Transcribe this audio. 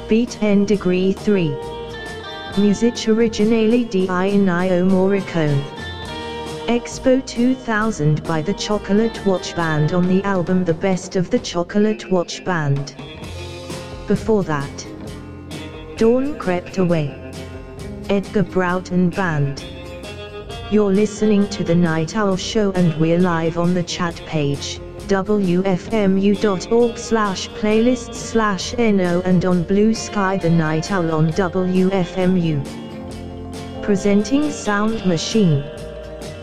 Beat N Degree 3. Music originale di Ennio Morricone. Expo 2000 by the Chocolate Watch Band on the album The Best of the Chocolate Watch Band. Before that, Dawn Crept Away. Edgar Broughton Band. You're listening to The Night Owl Show and we're live on the chat page, wfmu.org/playlists/no and on Blue Sky The Night Owl on WFMU. Presenting Sound Machine.